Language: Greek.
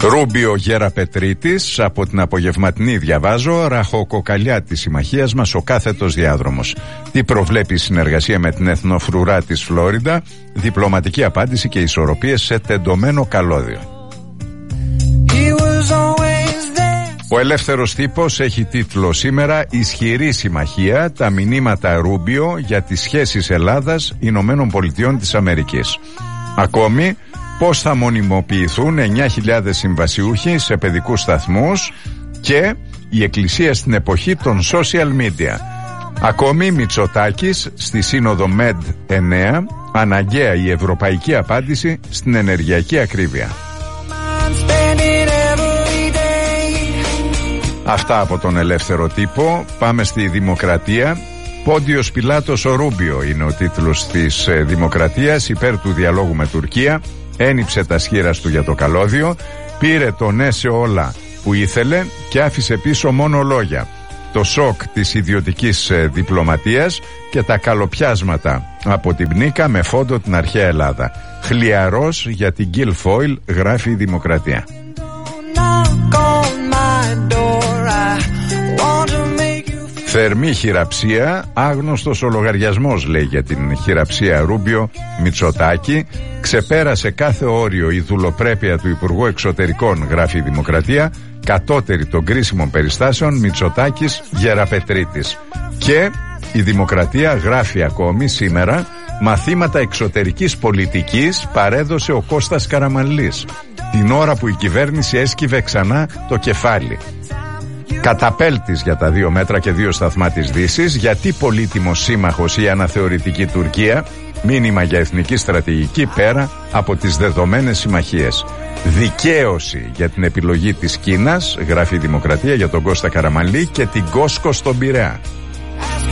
Ρούμπιο Γεραπετρίτης, από την απογευματινή διαβάζω, ραχοκοκαλιά της συμμαχίας μας ο κάθετος διάδρομος. Τι προβλέπει η συνεργασία με την εθνοφρουρά της Φλόριντα, διπλωματική απάντηση και ισορροπίες σε τεντωμένο καλώδιο. Ο Ελεύθερος Τύπος έχει τίτλο σήμερα «Ισχυρή συμμαχία, τα μηνύματα Ρούμπιο για τις σχέσεις Ελλάδας-Ηνωμένων Πολιτειών της Αμερικής». Ακόμη, πώς θα μονιμοποιηθούν 9.000 συμβασιούχοι σε παιδικούς σταθμούς και η Εκκλησία στην εποχή των social media. Ακόμη, Μητσοτάκης στη Σύνοδο ΜΕΔ 9, αναγκαία η ευρωπαϊκή απάντηση στην ενεργειακή ακρίβεια. Αυτά από τον Ελεύθερο Τύπο. Πάμε στη Δημοκρατία. Πόντιος Πιλάτος ο Ρούμπιο είναι ο τίτλος της Δημοκρατίας, υπέρ του διαλόγου με Τουρκία. Ένιψε τα σχήρας του για το καλώδιο, πήρε το ναι σε όλα που ήθελε και άφησε πίσω μόνο λόγια. Το σοκ της ιδιωτικής διπλωματίας και τα καλοπιάσματα από την πνίκα με φόντο την αρχαία Ελλάδα. Χλιαρός για την Guilfoyle, γράφει η Δημοκρατία. Θερμή χειραψία, άγνωστος ο λογαριασμός, λέει για την χειραψία Ρούμπιο Μητσοτάκη. Ξεπέρασε κάθε όριο η δουλοπρέπεια του Υπουργού Εξωτερικών, γράφει η Δημοκρατία. Κατώτερη των κρίσιμων περιστάσεων Μητσοτάκης Γεραπετρίτης. Και η Δημοκρατία γράφει ακόμη σήμερα, μαθήματα εξωτερικής πολιτικής παρέδωσε ο Κώστας Καραμανλής, την ώρα που η κυβέρνηση έσκυβε ξανά το κεφάλι. Καταπέλτης για τα 2 μέτρα και 2 σταθμά της Δύσης, γιατί πολύτιμος σύμμαχος η αναθεωρητική Τουρκία, μήνυμα για εθνική στρατηγική πέρα από τις δεδομένες συμμαχίες. Δικαίωση για την επιλογή της Κίνας, γράφει η Δημοκρατία για τον Κώστα Καραμανλή και την Κόσκο στον Πειραιά.